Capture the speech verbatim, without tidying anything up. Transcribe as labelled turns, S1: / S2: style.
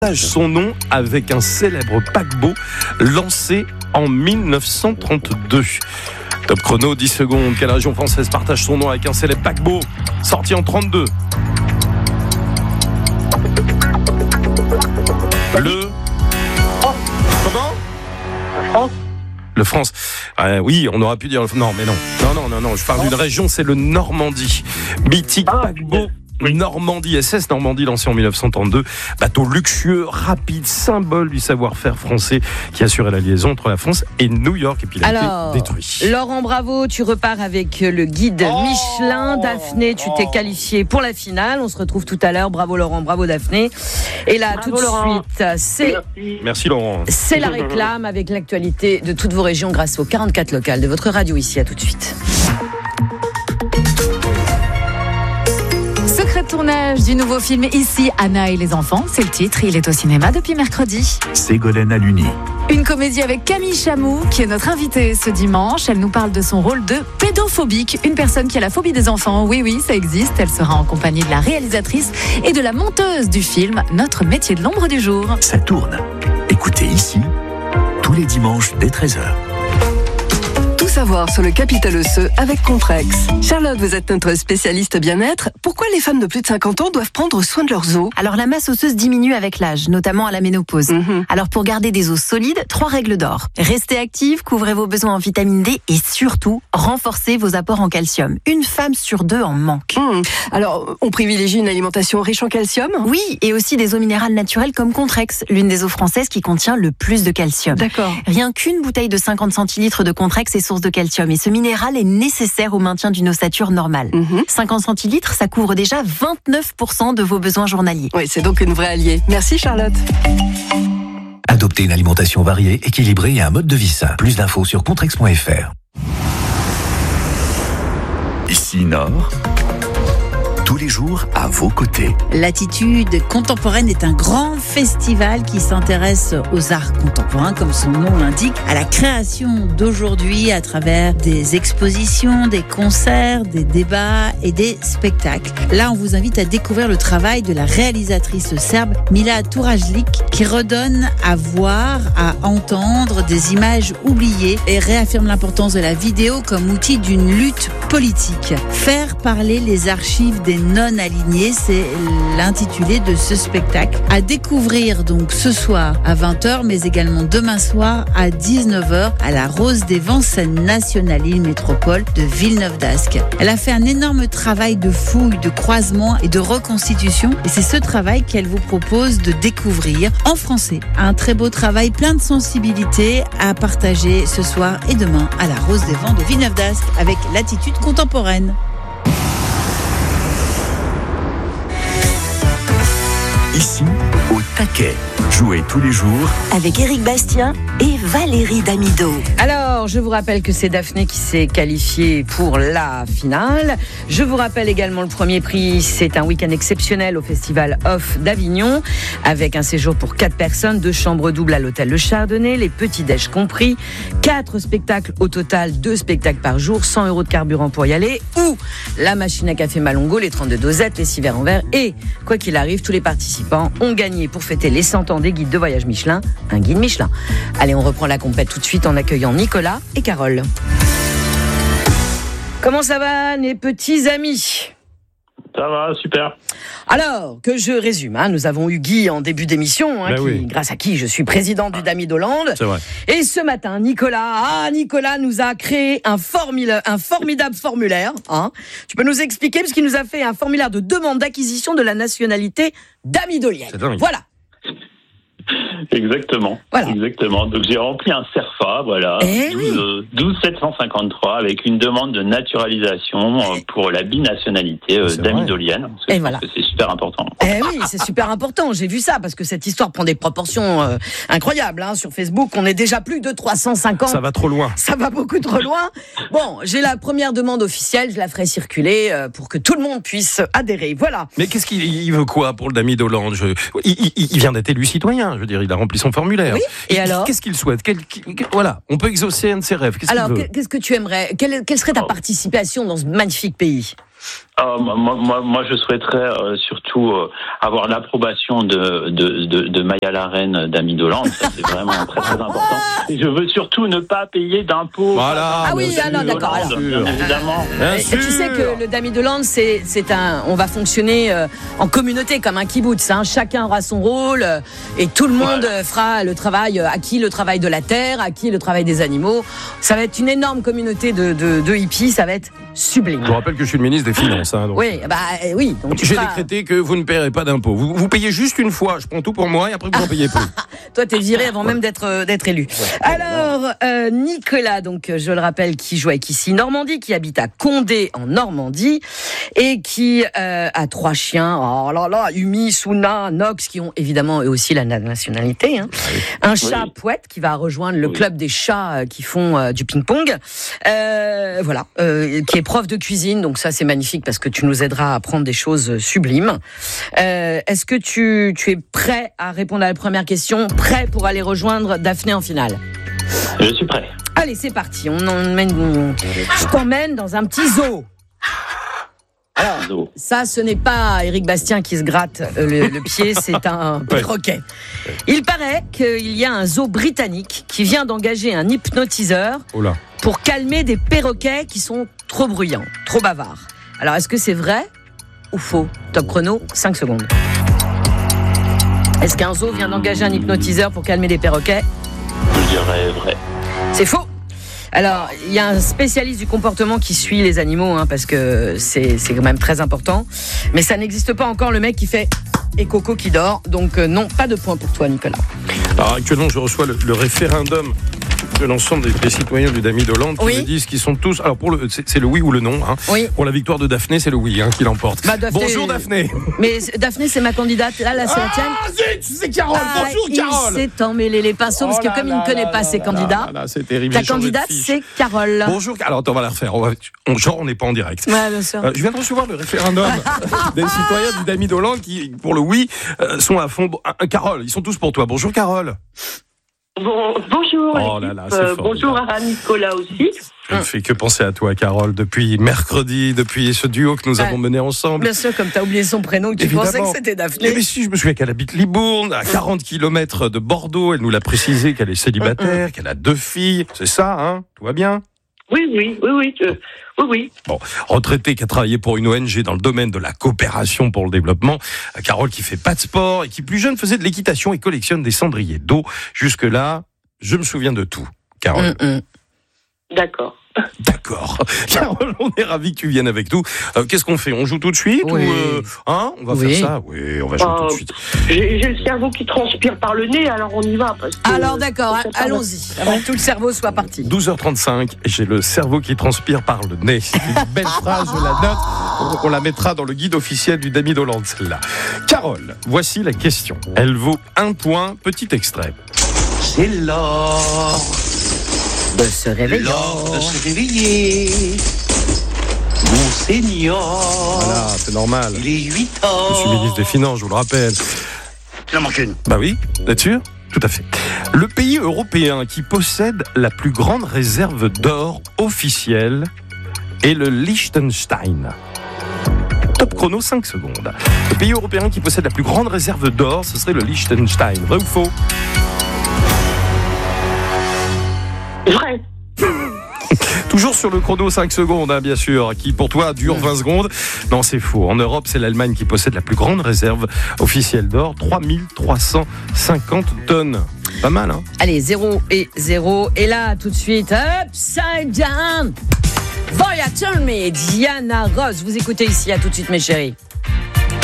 S1: Son nom avec un célèbre paquebot lancé en mille neuf cent trente-deux. Top chrono, dix secondes. Quelle région française partage son nom avec un célèbre paquebot sorti en trente-deux? Le...
S2: Oh.
S1: Comment?
S2: La France.
S1: Le France. Euh, oui, on aurait pu dire... Non, mais non. Non, non, non, non. Je parle d'une région, c'est le Normandie. Mythique
S2: Ah,
S1: paquebot.
S2: Oui.
S1: Normandie, S S Normandie, lancé en mille neuf cent trente-deux. Bateau luxueux, rapide, symbole du savoir-faire français qui assurait la liaison entre la France et New York. Et puis il a
S3: Alors,
S1: été détruit.
S3: Laurent, bravo, tu repars avec le guide
S1: Oh
S3: Michelin. Daphné, tu t'es qualifié pour la finale. On se retrouve tout à l'heure. Bravo Laurent, bravo Daphné. Et là,
S2: Bravo,
S3: tout de
S2: Laurent.
S3: suite, c'est,
S2: Merci.
S1: Merci Laurent.
S3: c'est la réclame avec l'actualité de toutes vos régions grâce aux quarante-quatre locales de votre radio ici. À tout de suite.
S4: Secret de tournage du nouveau film Ici, Anna et les enfants, c'est le titre, il est au cinéma depuis mercredi.
S5: Ségolène Halluny.
S4: Une comédie avec Camille Chamou, qui est notre invitée ce dimanche. Elle nous parle de son rôle de pédophobique, une personne qui a la phobie des enfants. Oui, oui, ça existe. Elle sera en compagnie de la réalisatrice et de la monteuse du film Notre métier de l'ombre du jour.
S5: Ça tourne. Écoutez Ici, tous les dimanches dès treize heures.
S6: Tout savoir sur le capital osseux avec Contrex. Charlotte, vous êtes notre spécialiste bien-être. Pourquoi les femmes de plus de cinquante ans doivent prendre soin de leurs os?
S7: Alors la masse osseuse diminue avec l'âge, notamment à la ménopause.
S6: Mhm.
S7: Alors pour garder des os solides, trois règles d'or. Restez active, couvrez vos besoins en vitamine D et surtout, renforcez vos apports en calcium. Une femme sur deux en manque.
S6: Mmh. Alors, on privilégie une alimentation riche en calcium?
S7: Oui, et aussi des eaux minérales naturelles comme Contrex, l'une des eaux françaises qui contient le plus de calcium.
S6: D'accord.
S7: Rien qu'une bouteille de cinquante centilitres de Contrex est source de calcium et ce minéral est nécessaire au maintien d'une ossature normale.
S6: Mhm.
S7: cinquante centilitres, ça couvre déjà vingt-neuf pour cent de vos besoins journaliers.
S6: Oui, c'est donc une vraie alliée. Merci Charlotte.
S5: Adoptez une alimentation variée, équilibrée et un mode de vie sain. Plus d'infos sur contrex point f r. Ici Nord, tous les jours à vos côtés.
S8: L'Attitude contemporaine est un grand festival qui s'intéresse aux arts contemporains, comme son nom l'indique, à la création d'aujourd'hui à travers des expositions, des concerts, des débats et des spectacles. Là, on vous invite à découvrir le travail de la réalisatrice serbe Mila Turajlic qui redonne à voir, à entendre des images oubliées et réaffirme l'importance de la vidéo comme outil d'une lutte politique. Faire parler les archives des non-alignés, c'est l'intitulé de ce spectacle. À découvrir donc ce soir à vingt heures, mais également demain soir à dix-neuf heures à la Rose des Vents, scène nationale Île Métropole de Villeneuve-d'Ascq. Elle a fait un énorme travail de fouille, de croisement et de reconstitution et c'est ce travail qu'elle vous propose de découvrir en français. Un très beau travail plein de sensibilité à partager ce soir et demain à la Rose des Vents de Villeneuve-d'Ascq avec l'Attitude contemporaine.
S5: Ici, au taquet. Jouez tous les jours
S7: Avec Éric Bastien et Valérie Damido.
S3: Alors, je vous rappelle que c'est Daphné qui s'est qualifiée pour la finale. Je vous rappelle également le premier prix, c'est un week-end exceptionnel au Festival Off d'Avignon, avec un séjour pour quatre personnes, deux chambres doubles à l'hôtel Le Chardonnay, les petits-déj compris, quatre spectacles au total, deux spectacles par jour, cent euros de carburant pour y aller, ou la machine à café Malongo, les trente-deux dosettes, les six verres en verre, et quoi qu'il arrive, tous les participants ont gagné pour fêter les cent ans des guides de voyage Michelin, un guide Michelin. Allez, on reprend la compète tout de suite en accueillant Nicolas et Carole. Comment ça va, mes petits amis ?
S2: Ça va, super.
S3: Alors, que je résume, hein, nous avons eu Guy en début d'émission, hein,
S1: Ben
S3: qui,
S1: oui.
S3: grâce à qui je suis président du Dami d'Hollande.
S1: C'est vrai.
S3: Et ce matin, Nicolas, ah, Nicolas nous a créé un, formula, un formidable formulaire. Hein. Tu peux nous expliquer, parce qu'il nous a fait un formulaire de demande d'acquisition de la nationalité d'Amidolienne.
S1: C'est dingue.
S3: Voilà.
S2: Exactement.
S3: Voilà.
S2: Exactement. Donc j'ai rempli un CERFA, voilà,
S3: Eh oui.
S2: douze sept cent cinquante-trois, avec une demande de naturalisation euh, pour la binationalité euh,
S1: C'est
S2: d'amidolienne. Parce que
S3: Et
S2: je
S3: voilà.
S2: pense que c'est super important.
S3: Eh oui, c'est super important. J'ai vu ça parce que cette histoire prend des proportions euh, incroyables. Hein. Sur Facebook, on est déjà plus de trois cent cinquante.
S1: Ça va trop loin.
S3: Ça va beaucoup trop loin. Bon, j'ai la première demande officielle, je la ferai circuler euh, pour que tout le monde puisse adhérer. Voilà.
S1: Mais qu'est-ce qu'il il veut quoi pour le Dami d'Hollande? Je... il, il, il vient d'être élu citoyen, je veux dire, il a rempli son formulaire.
S3: Oui, et
S1: Il-
S3: alors
S1: Qu'est-ce qu'il souhaite? Quel- quel- Voilà, on peut exaucer un de ses rêves. Qu'est-ce
S3: Alors,
S1: qu'il veut?
S3: que- qu'est-ce que tu aimerais? Quelle, quelle serait ta participation dans ce magnifique pays?
S2: Euh, moi, moi, moi, je souhaiterais euh, surtout euh, avoir l'approbation de, de, de, de Maya Larraine d'Amidoland. Ça, c'est vraiment très, très important. Et je veux surtout ne pas payer d'impôts.
S1: Voilà.
S3: Ah oui, ah non, d'accord.
S2: Bien, bien évidemment.
S1: Bien
S3: Et
S1: sûr.
S3: tu sais que le Damidoland, c'est, c'est un, on va fonctionner euh, en communauté comme un kibbutz. Hein. Chacun aura son rôle euh, et tout le monde
S2: Voilà.
S3: euh, fera le travail. Euh, à qui le travail de la terre, à qui le travail des animaux. Ça va être une énorme communauté de, de, de hippies. Ça va être sublime.
S1: Je vous rappelle que je suis le ministre des Finances. Hein, donc.
S3: Oui, bah euh, oui. Donc tu
S1: J'ai
S3: feras-
S1: décrété que vous ne paierez pas d'impôts. Vous, vous payez juste une fois. Je prends tout pour moi et après vous en payez plus.
S3: Toi, t'es viré avant même d'être euh, d'être élu. Alors, euh, Nicolas, donc euh, je le rappelle, qui joue avec ici Normandie, qui habite à Condé en Normandie et qui euh, a trois chiens. Oh là là, Umi, Suna, Nox, qui ont évidemment eux aussi la nationalité. Hein. Un chat
S2: Oui.
S3: Pouette qui va rejoindre le
S2: Oui.
S3: club des chats euh, qui font euh, du ping-pong. Euh, voilà, euh, qui est prof de cuisine. Donc ça, c'est magnifique parce que tu nous aideras à apprendre des choses sublimes. Euh, est-ce que tu, tu es prêt à répondre à la première question? Prêt pour aller rejoindre Daphné en finale?
S2: Je suis prêt.
S3: Allez, c'est parti. On emmène, je t'emmène dans un petit zoo. Alors, ça, ce n'est pas Éric Bastien qui se gratte euh, le, le pied, c'est un perroquet. Il paraît qu'il y a un zoo britannique qui vient d'engager un hypnotiseur
S1: Oh là.
S3: pour calmer des perroquets qui sont trop bruyants, trop bavards. Alors, est-ce que c'est vrai ou faux? Top chrono, cinq secondes. Est-ce qu'un zoo vient d'engager un hypnotiseur pour calmer des perroquets?
S2: Je dirais vrai.
S3: C'est faux. Alors, il y a un spécialiste du comportement qui suit les animaux, hein, parce que c'est, c'est quand même très important. Mais ça n'existe pas encore, le mec qui fait et Coco qui dort. Donc euh, non, pas de point pour toi, Nicolas.
S1: Alors actuellement, je reçois le, le référendum de l'ensemble des, des citoyens du Damidoland qui
S3: Oui.
S1: me disent qu'ils sont tous. Alors pour le, c'est, c'est le oui ou le non. Hein.
S3: Oui.
S1: Pour la victoire de Daphné, c'est le oui hein, qui l'emporte.
S3: Bah, Daphné-
S1: Bonjour Daphné.
S3: Mais Daphné, c'est ma candidate. Là, là, c'est la tienne.
S1: Ah zut, c'est Carole.
S3: Ah,
S1: Bonjour
S3: il
S1: Carole.
S3: s'est emmêlé les pinceaux parce
S1: Oh
S3: que
S1: là
S3: comme il
S1: là
S3: ne connaît
S1: là
S3: pas
S1: là
S3: ses
S1: là
S3: candidats,
S1: là là, c'est terrible.
S3: ta
S1: j'ai changé de
S3: candidate,
S1: fiche.
S3: c'est Carole.
S1: Bonjour. Alors attends, on va la refaire. On va, on, genre, on n'est pas en direct.
S3: Ouais, bien sûr.
S1: Euh, je viens de recevoir le référendum des citoyens du Damidoland qui, pour le oui, euh, sont à fond. Bon, un- Carole, ils sont tous pour toi. Bonjour Carole.
S9: Bon, bonjour,
S1: Oh là
S9: l'équipe.
S1: là, c'est
S9: Euh,
S1: fort,
S9: bonjour
S1: déjà.
S9: à Nicolas aussi.
S1: Je ne fais que penser à toi, Carole, depuis mercredi, depuis ce duo que nous
S3: Ouais.
S1: avons mené ensemble.
S3: Bien sûr, comme tu as oublié son prénom, tu
S1: Évidemment.
S3: pensais que c'était
S1: Eh
S3: Daphné.
S1: bien, si, je me souviens qu'elle habite Libourne, à quarante kilomètres de Bordeaux. Elle nous l'a précisé qu'elle est célibataire, qu'elle a deux filles. C'est ça, hein? Tout va bien?
S9: Oui, oui, oui, oui, euh, oui, oui.
S1: Bon, retraitée qui a travaillé pour une O N G dans le domaine de la coopération pour le développement. Carole qui fait pas de sport et qui plus jeune faisait de l'équitation et collectionne des cendriers d'eau. Jusque-là, je me souviens de tout. Carole.
S3: Mm, mm.
S9: D'accord.
S1: D'accord. Carole, on est ravis que tu viennes avec nous. Euh, qu'est-ce qu'on fait? On joue tout de suite
S3: Oui.
S1: ou euh, hein On va
S3: Oui.
S1: faire ça. Oui, on va jouer
S9: Euh,
S1: tout de suite.
S9: J'ai j'ai le cerveau qui transpire par le nez, alors on y va. Parce que,
S3: Alors d'accord,
S9: parce que ça va-
S3: allons-y. Avant que tout le cerveau soit parti.
S1: douze heures trente-cinq, j'ai le cerveau qui transpire par le nez. C'est une belle phrase, je la note. On, on la mettra dans le guide officiel du Damidoland, celle-là. Carole, voici la question. Elle vaut un point. Petit extrait.
S10: C'est l'heure,
S3: De se réveiller.
S10: l'heure de se réveiller. Monseigneur,
S1: Voilà, c'est normal.
S10: il est huit
S1: Je
S10: heures.
S1: suis ministre des Finances, je vous le rappelle.
S10: Il en manque une.
S1: Bah oui, vous êtes sûr? Tout à fait. Le pays européen qui possède la plus grande réserve d'or officielle est le Liechtenstein. Top chrono, cinq secondes. Le pays européen qui possède la plus grande réserve d'or, ce serait le Liechtenstein. Vrai ou faux?
S9: Vrai.
S1: Toujours sur le chrono, cinq secondes, hein, bien sûr, qui pour toi dure vingt secondes. Non, c'est faux. En Europe, c'est l'Allemagne qui possède la plus grande réserve officielle d'or, trois mille trois cent cinquante tonnes. Pas mal, hein?
S3: Allez, zéro et zéro. Et là, tout de suite, Upside Down. Voyager Me, Diana Ross. Vous écoutez ici, à tout de suite, mes chéris.